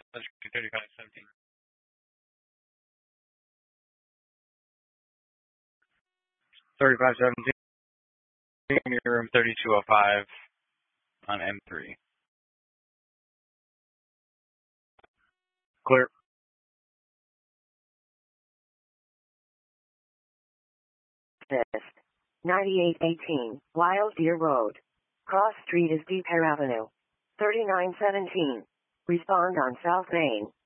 3517. 3517, your room 3205 on M3. Clear. This. 9818, Wild Deer Road. Cross Street is Deep Air Avenue. 3917. Respond on South Main.